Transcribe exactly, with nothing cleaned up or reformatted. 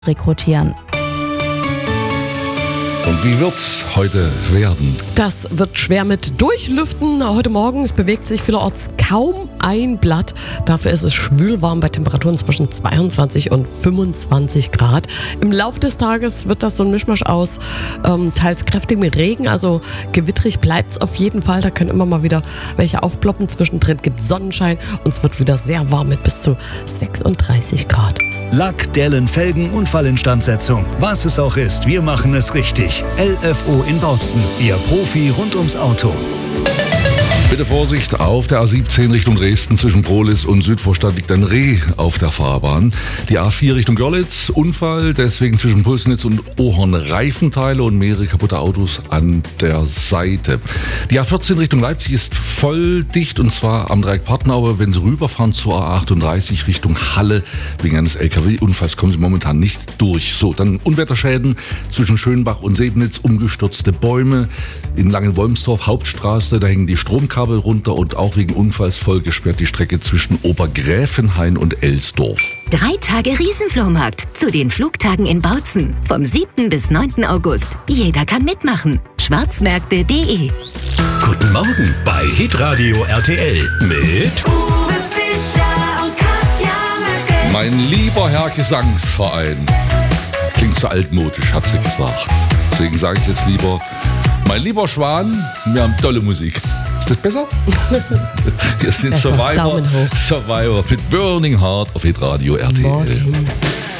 rekrutieren. Und wie wird's heute werden? Das wird schwer mit Durchlüften. Heute Morgen, es bewegt sich vielerorts kaum ein Blatt. Dafür ist es schwülwarm bei Temperaturen zwischen zweiundzwanzig und fünfundzwanzig Grad. Im Laufe des Tages wird das so ein Mischmasch aus ähm, teils kräftigem Regen, also gewittrig bleibt es auf jeden Fall. Da können immer mal wieder welche aufploppen. Zwischendrin gibt es Sonnenschein und es wird wieder sehr warm mit bis zu sechsunddreißig Grad. Lack, Dellen, Felgen, Unfallinstandsetzung. Was es auch ist, wir machen es richtig. L F O in Bautzen, Ihr Profi rund ums Auto. Bitte Vorsicht, auf der A siebzehn Richtung Dresden zwischen Prohlis und Südvorstadt liegt ein Reh auf der Fahrbahn. Die A vier Richtung Görlitz, Unfall, deswegen zwischen Pulsnitz und Ohorn Reifenteile und mehrere kaputte Autos an der Seite. Die A vierzehn Richtung Leipzig ist voll dicht und zwar am Dreieck Partnaue. Wenn Sie rüberfahren zur A achtunddreißig Richtung Halle, wegen eines L K W-Unfalls kommen Sie momentan nicht durch. So, dann Unwetterschäden zwischen Schönbach und Sebnitz, umgestürzte Bäume in Langenwolmsdorf, Hauptstraße, da hängen die Stromkabel runter und auch wegen Unfalls voll gesperrt die Strecke zwischen Obergräfenhain und Elsdorf. Drei Tage Riesenflohmarkt zu den Flugtagen in Bautzen. Vom siebten bis neunten August. Jeder kann mitmachen. schwarzmärkte punkt de. Guten Morgen bei Hitradio R T L mit Uwe Fischer und Katja Möcke. Mein lieber Herr Gesangsverein. Klingt so altmodisch, hat sie gesagt. Deswegen sage ich jetzt lieber, mein lieber Schwan, wir haben tolle Musik. Ist das besser? Hier sind Besser. Survivor, Daumen hoch. Survivor mit Burning Heart auf Hitradio R T L. Morgen.